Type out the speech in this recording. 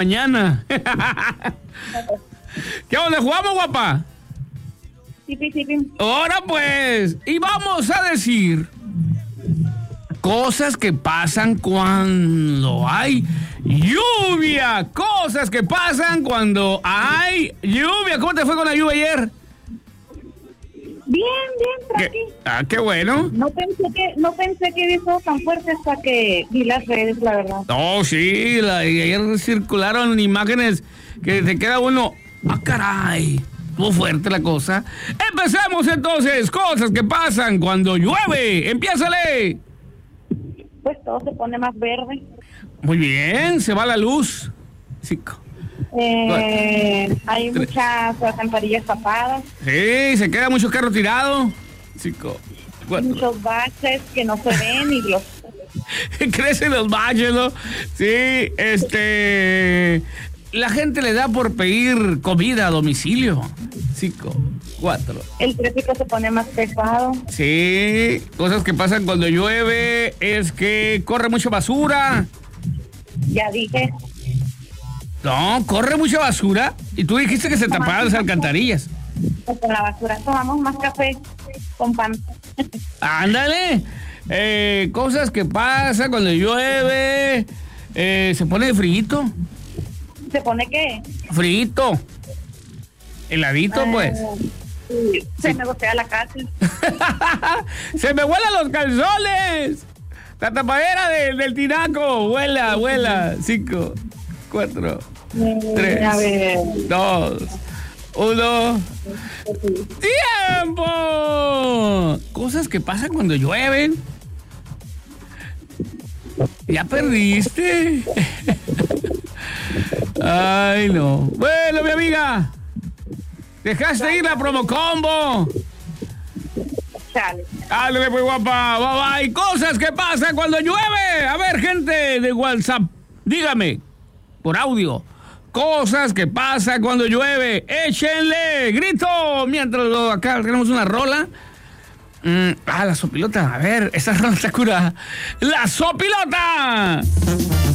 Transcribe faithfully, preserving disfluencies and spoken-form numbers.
mañana. ¿Qué onda, jugamos, guapa? Sí, sí, sí. Ahora pues, y vamos a decir cosas que pasan cuando hay lluvia. Cosas que pasan cuando hay lluvia. ¿Cómo te fue con la lluvia ayer? Bien, bien, tranqui. ¿Qué? Ah, qué bueno. No pensé que, no pensé que hubiera tan fuerte hasta que vi las redes, la verdad. Oh, sí, la, y ayer circularon imágenes que te queda uno, ah, caray, estuvo fuerte la cosa. Empecemos entonces, cosas que pasan cuando llueve. Empiézale. Pues todo se pone más verde. Muy bien, se va la luz. Cinco. Eh, hay Tres. muchas alcantarillas tapadas, Sí, se queda mucho carro tirado. Cinco, cuatro. muchos baches que no se ven y los... Crecen los baches, ¿no? Sí, este... La gente le da por pedir comida a domicilio. Cinco, cuatro. El tráfico se pone más pesado. Sí, cosas que pasan cuando llueve es que corre mucha basura. Ya dije. No, corre mucha basura. Y tú dijiste que se tapaban las alcantarillas. Pues con la basura tomamos más café con pan. Ándale. Eh, cosas que pasan cuando llueve. Eh, se pone frito. ¿Se pone qué? Frito. Heladito, pues. Sí, se me gotea la casa. Se me vuelan los calzones. La tapadera de- del tinaco. Vuela, vuela. Cinco, cuatro, tres, A ver. dos, uno. ¡Tiempo! Cosas que pasan cuando llueven. Ya perdiste. Ay, no. Bueno, mi amiga. Dejaste ir la promo combo. Chale. Ándale, pues, guapa. Bye, bye. Cosas que pasan cuando llueve. A ver, gente de WhatsApp, dígame por audio. Cosas que pasan cuando llueve. Échenle grito. Mientras lo, acá tenemos una rola. Mm, ah, la sopilota. A ver, esa rola está curada. ¡La sopilota!